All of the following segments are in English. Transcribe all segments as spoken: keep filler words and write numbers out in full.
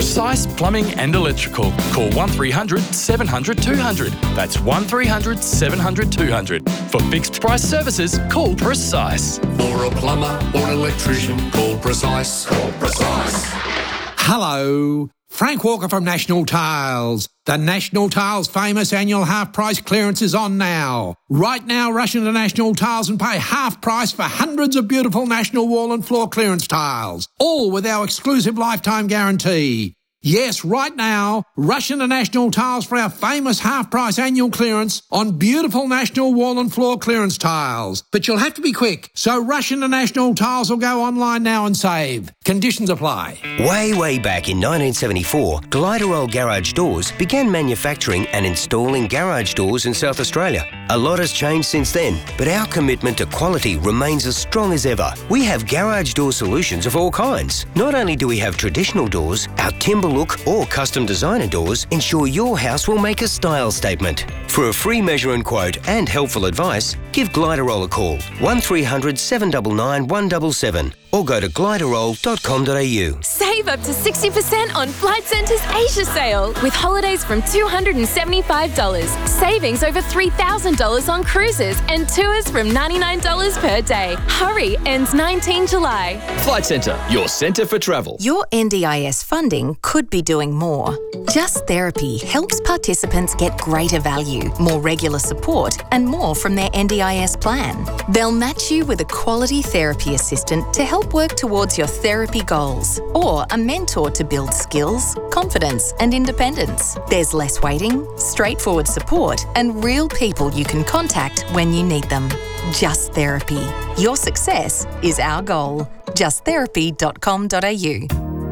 Precise Plumbing and Electrical. Call one three hundred seven hundred two hundred. That's one three hundred seven hundred two hundred. For fixed price services, call Precise. For a plumber or an electrician, call Precise. Call Precise. Hello, Frank Walker from National Tiles. The National Tiles famous annual half price clearance is on now. Right now, rush into National Tiles and pay half price for hundreds of beautiful National wall and floor clearance tiles, all with our exclusive lifetime guarantee. Yes, right now, rush into National Tiles for our famous half-price annual clearance on beautiful National wall and floor clearance tiles. But you'll have to be quick, so rush into National Tiles or go online now and save. Conditions apply. Way, way back in nineteen seventy-four, Gliderol Garage Doors began manufacturing and installing garage doors in South Australia. A lot has changed since then, but our commitment to quality remains as strong as ever. We have garage door solutions of all kinds. Not only do we have traditional doors, our timber look or custom designer doors ensure your house will make a style statement. For a free measure and quote and helpful advice, give Gliderol a call, one three hundred seven nine nine one seven seven, or go to gliderol dot com dot a u. Save up to sixty percent on Flight Centre's Asia sale with holidays from two hundred seventy-five dollars, savings over three thousand dollars on cruises and tours from ninety-nine dollars per day. Hurry, ends nineteenth July. Flight Centre, your centre for travel. Your N D I S funding could be doing more. Just Therapy helps participants get greater value, more regular support and more from their N D I S plan. They'll match you with a quality therapy assistant to help work towards your therapy goals, or a mentor to build skills, confidence and independence. There's less waiting, straightforward support and real people you can contact when you need them. Just Therapy. Your success is our goal. just therapy dot com dot a u.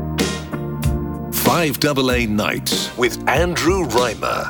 five A A Nights with Andrew Reimer.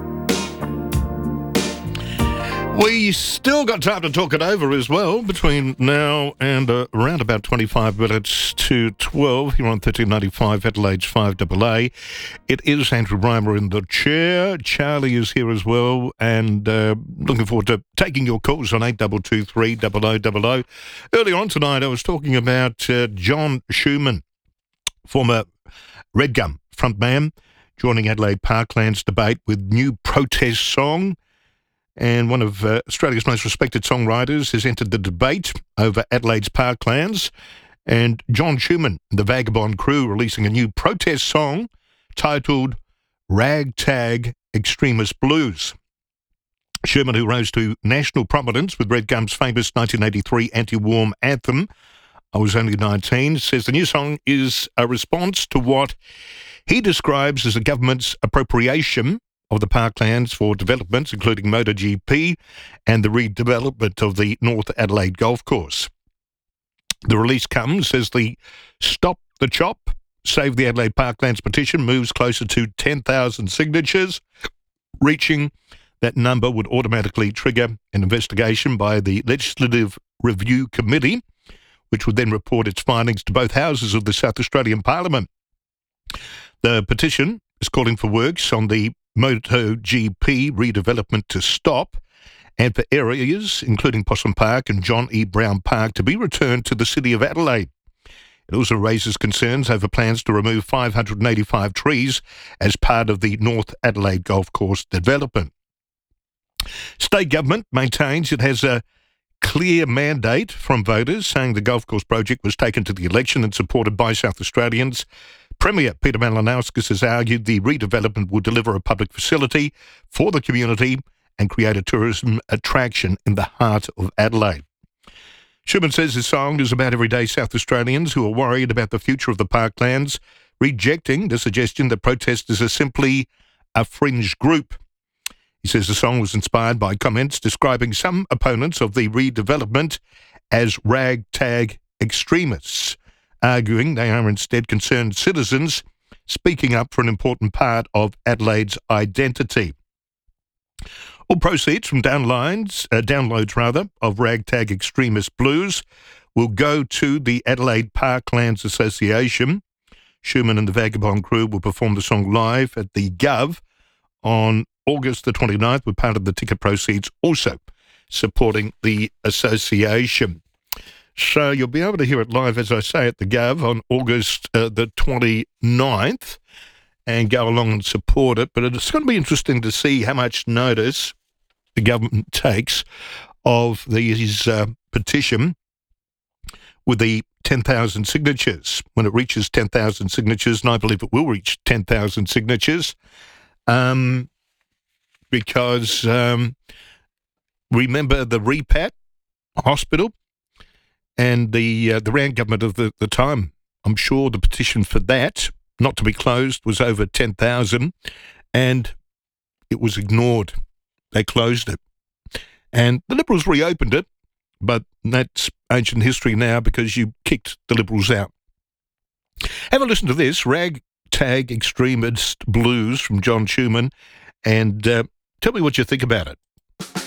We still got time to talk it over as well between now and uh, around about twenty-five minutes to twelve here on thirteen ninety-five Adelaide's five A A. It is Andrew Reimer in the chair. Charlie is here as well, and uh, looking forward to taking your calls on eight two two three double oh double oh. Earlier on tonight I was talking about uh, John Schumann, former Red Gum frontman, joining Adelaide Parklands debate with new protest song. And one of uh, Australia's most respected songwriters has entered the debate over Adelaide's Parklands. And John Schumann, the Vagabond Crew, releasing a new protest song titled Ragtag Extremist Blues. Schumann, who rose to national prominence with Red Gum's famous nineteen eighty-three anti-war anthem, I Was Only nineteen, says the new song is a response to what he describes as the government's appropriation of the parklands for developments, including MotoGP and the redevelopment of the North Adelaide Golf Course. The release comes as the Stop the Chop, Save the Adelaide Parklands petition moves closer to ten thousand signatures. Reaching that number would automatically trigger an investigation by the Legislative Review Committee, which would then report its findings to both houses of the South Australian Parliament. The petition is calling for works on the MotoGP redevelopment to stop and for areas, including Possum Park and John E. Brown Park, to be returned to the City of Adelaide. It also raises concerns over plans to remove five hundred eighty-five trees as part of the North Adelaide Golf Course development. State government maintains it has a clear mandate from voters, saying the golf course project was taken to the election and supported by South Australians. Premier Peter Malinauskas has argued the redevelopment will deliver a public facility for the community and create a tourism attraction in the heart of Adelaide. Schumann says his song is about everyday South Australians who are worried about the future of the parklands, rejecting the suggestion that protesters are simply a fringe group. He says the song was inspired by comments describing some opponents of the redevelopment as ragtag extremists, arguing they are instead concerned citizens speaking up for an important part of Adelaide's identity. All proceeds from downloads, uh, downloads rather, of Ragtag Extremist Blues will go to the Adelaide Parklands Association. Schumann and the Vagabond Crew will perform the song live at the Gov on August the twenty-ninth, with part of the ticket proceeds also supporting the association. So you'll be able to hear it live, as I say, at the Gov on August uh, the twenty-ninth and go along and support it. But it's going to be interesting to see how much notice the government takes of these uh, petition with the ten thousand signatures. When it reaches ten thousand signatures, and I believe it will reach ten thousand signatures, um, because um, remember the REPAT hospital and the uh, the Rand government of the, the time, I'm sure the petition for that not to be closed was over ten thousand, and it was ignored. They closed it. And the Liberals reopened it, but that's ancient history now because you kicked the Liberals out. Have a listen to this, Ragtag Extremist Blues from John Schumann, and uh, tell me what you think about it.